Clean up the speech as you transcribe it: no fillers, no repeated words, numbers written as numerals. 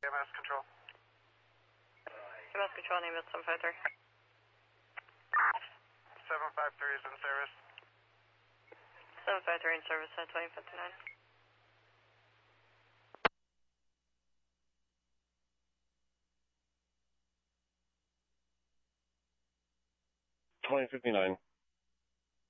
EMS control. EMS control, name is 753. 753 is in service. 753 in service at 2059. 2059.